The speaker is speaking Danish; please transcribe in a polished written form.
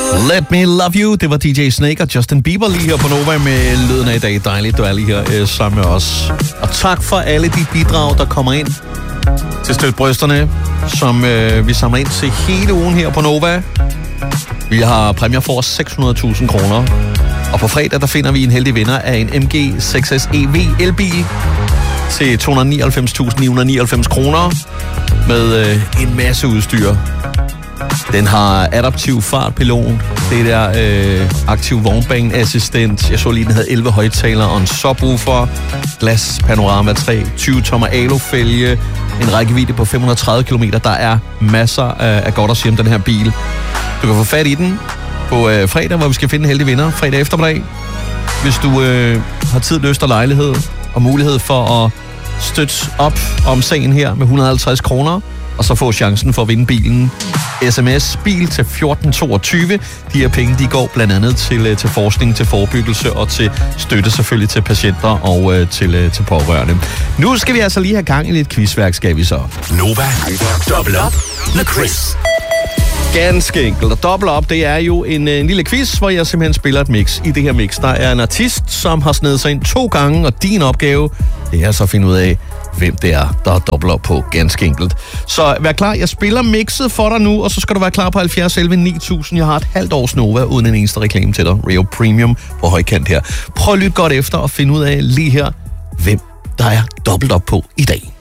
Let Me Love You, det var DJ Snake og Justin Bieber lige her på Nova med lyden af i dag. Dejligt, du er lige her sammen med os. Og tak for alle de bidrag, der kommer ind til Støt Brysterne, som vi samler ind til hele ugen her på Nova. Vi har præmier for 600.000 kroner. Og på fredag, der finder vi en heldig vinder af en MG 6S EV elbil til 299.999 kroner med en masse udstyr. Den har adaptiv fartpilot, det der aktiv vognbaneassistent. Jeg så lige, den havde 11 højttalere og en subwoofer, glas panorama 3, 20-tommer alufælge, en rækkevidde på 530 km. Der er masser af godt at sige om den her bil. Du kan få fat i den på fredag, hvor vi skal finde en heldig vinder, fredag eftermiddag. Hvis du har tid, lyst og lejlighed og mulighed for at støtte op om sagen her med 150 kroner, og så få chancen for at vinde bilen. SMS bil til 1422. De her penge, de går blandt andet til forskning, til forebyggelse og til støtte selvfølgelig til patienter og til pårørende. Nu skal vi altså lige have gang i lidt quizværk, skal vi så. Nova, dobbelt op med Chris. Ganske enkelt. Og dobbelt op, det er jo en lille quiz, hvor jeg simpelthen spiller et mix. I det her mix, der er en artist, som har snedet sig ind 2 gange, og din opgave, det er så at finde ud af, hvem det er, der er dobbelt op på, ganske enkelt. Så vær klar, jeg spiller mixet for dig nu, og så skal du være klar på 70 11 9000. Jeg har et halvt års Nova uden en eneste reklame til dig. Rio Premium på højkant her. Prøv at lytte godt efter og finde ud af lige her, hvem der er dobbelt op på i dag.